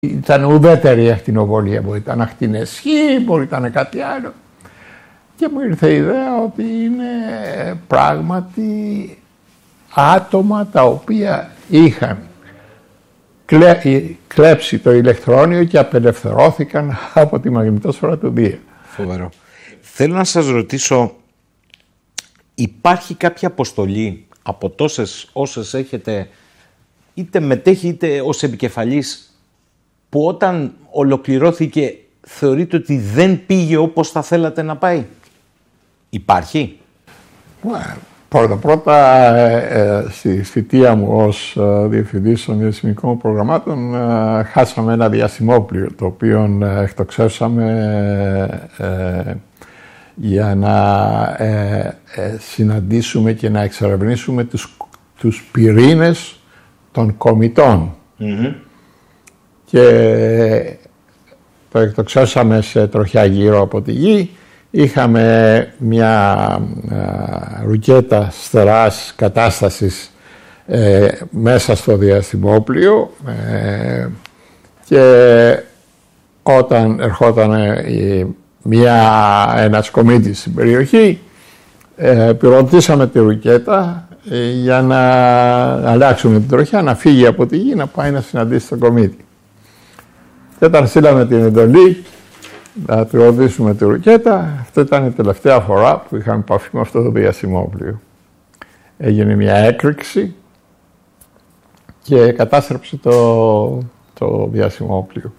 Ήταν ουδέτερη η ακτινοβολία, μπορεί να ήταν ακτινεσχή, μπορεί να ήταν κάτι άλλο. Και μου ήρθε η ιδέα ότι είναι πράγματι άτομα τα οποία είχαν κλέψει το ηλεκτρόνιο και απελευθερώθηκαν από τη μαγνητόσφαιρα του Δία. Φοβερό. Θέλω να σας ρωτήσω, υπάρχει κάποια αποστολή από τόσες όσες έχετε, είτε μετέχει είτε ως επικεφαλής, που όταν ολοκληρώθηκε θεωρείτε ότι δεν πήγε όπως θα θέλατε να πάει? Υπάρχει? Πρώτα, στη θητεία μου ως διευθυντής των διαστημικών προγραμμάτων χάσαμε ένα διαστημόπλοιο, το οποίο εκτοξεύσαμε για να συναντήσουμε και να εξερευνήσουμε τους πυρήνες των κομητών. Mm-hmm. Και το εκτοξεύσαμε σε τροχιά γύρω από τη Γη. Είχαμε μια ρουκέτα στερεάς κατάστασης μέσα στο διαστημόπλοιο και όταν ερχόταν ένας κομίτης στην περιοχή, πυροδοτήσαμε τη ρουκέτα για να αλλάξουμε την τροχιά, να φύγει από τη Γη, να πάει να συναντήσει τον κομίτη. Και όταν στείλαμε την εντολή να πυροδοτήσουμε τη ρουκέτα, αυτό ήταν η τελευταία φορά που είχαμε επαφή με αυτό το διαστημόπλοιο. Έγινε μια έκρηξη και κατάστρεψε το διαστημόπλοιο.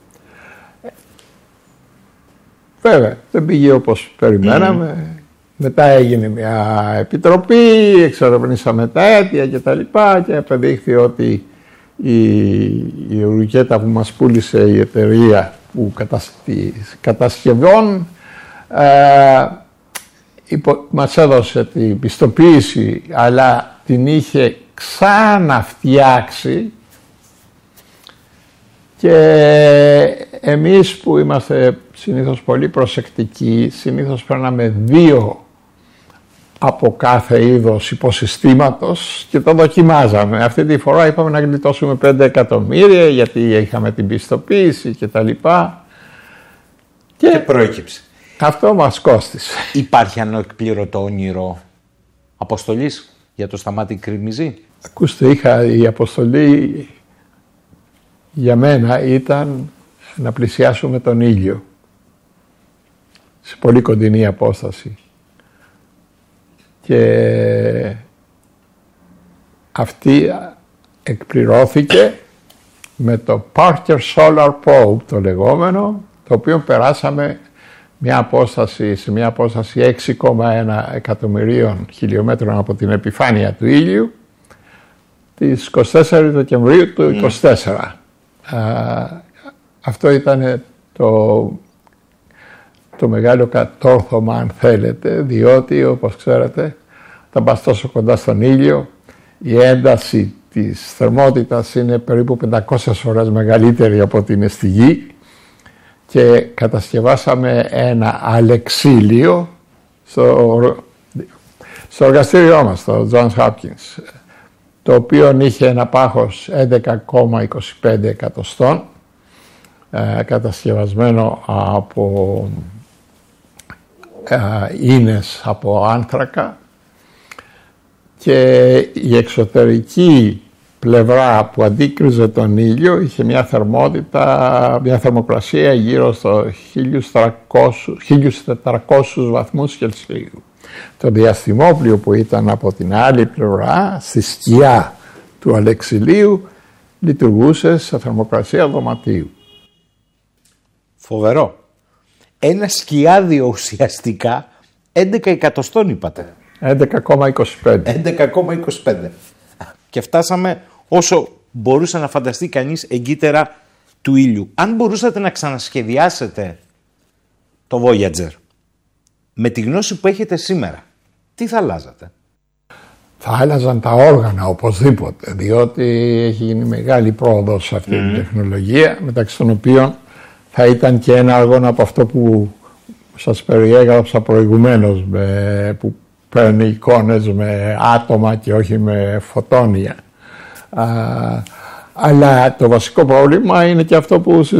Βέβαια, δεν πήγε όπως περιμέναμε. Μετά έγινε μια επιτροπή, εξερευνήσαμε τα αίτια και τα λοιπά και απεδείχθη ότι η ρουκέτα που μας πούλησε η εταιρεία που κατασκευών μας έδωσε την πιστοποίηση, αλλά την είχε ξαναφτιάξει και εμείς που είμαστε συνήθως πολύ προσεκτικοί, συνήθως παίρναμε 2 από κάθε είδος υποσυστήματος και το δοκιμάζαμε. Αυτή τη φορά είπαμε να γλιτώσουμε 5 εκατομμύρια γιατί είχαμε την πιστοποίηση και τα λοιπά. Και προέκυψε. Αυτό μας κόστισε. Υπάρχει ανεκπλήρωτο όνειρο αποστολής για το Σταμάτη Κρημιζή? Ακούστε, η αποστολή για μένα ήταν να πλησιάσουμε τον ήλιο σε πολύ κοντινή απόσταση. Και αυτή εκπληρώθηκε με το Parker Solar Probe, το λεγόμενο, το οποίο περάσαμε σε μια απόσταση 6,1 εκατομμυρίων χιλιόμετρων από την επιφάνεια του ήλιου τις 24 Δεκεμβρίου του 2024. Αυτό ήταν το μεγάλο κατόρθωμα, αν θέλετε, διότι, όπως ξέρετε, όταν πας τόσο κοντά στον ήλιο, η ένταση της θερμότητας είναι περίπου 500 φορές μεγαλύτερη από ό,τι είναι στη Γη και κατασκευάσαμε ένα αλεξίλιο στο εργαστήριό μας, στο Johns Hopkins, το οποίο είχε ένα πάχος 11,25 εκατοστών, κατασκευασμένο από ίνες από άνθρακα, και η εξωτερική πλευρά που αντίκριζε τον ήλιο είχε μια θερμοκρασία γύρω στο 1400 βαθμούς Κελσίου. Το διαστημόπλοιο που ήταν από την άλλη πλευρά, στη σκιά του αλεξιλίου, λειτουργούσε σε θερμοκρασία δωματίου. Φοβερό. Ένα σκιάδιο ουσιαστικά 11 εκατοστών είπατε. 11,25. 11,25. Και φτάσαμε όσο μπορούσε να φανταστεί κανείς εγκύτερα του ήλιου. Αν μπορούσατε να ξανασχεδιάσετε το Voyager με τη γνώση που έχετε σήμερα, τι θα αλλάζατε? Θα άλλαζαν τα όργανα οπωσδήποτε, διότι έχει γίνει μεγάλη πρόοδος σε αυτή την τεχνολογία, μεταξύ των οποίων θα ήταν και ένα όργανο από αυτό που σας περιέγραψα προηγουμένως, που παίρνει εικόνες με άτομα και όχι με φωτόνια. Αλλά το βασικό πρόβλημα είναι και αυτό που